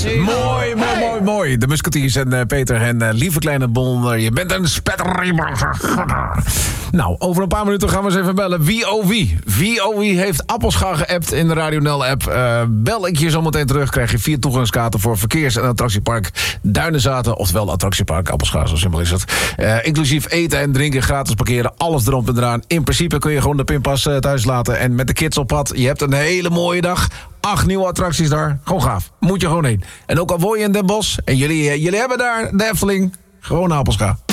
Mooi. De Musketeers en Peter en lieve kleine Bonder. Je bent een spetter. Nou, over een paar minuten gaan we eens even bellen. Wie heeft Appelscha geappt in de Radio Nel-app. Bel ik je zo meteen terug. Krijg je 4 toegangskaarten voor verkeers- en attractiepark Duinenzaten. Oftewel attractiepark Appelscha, zo simpel is het. Inclusief eten en drinken, gratis parkeren. Alles erop en eraan. In principe kun je gewoon de pinpas thuis laten. En met de kids op pad. Je hebt een hele mooie dag. 8 nieuwe attracties daar. Gewoon gaaf. Moet je gewoon heen. En ook al woon je in Den Bosch. En jullie hebben daar de Efteling. Gewoon Appelscha.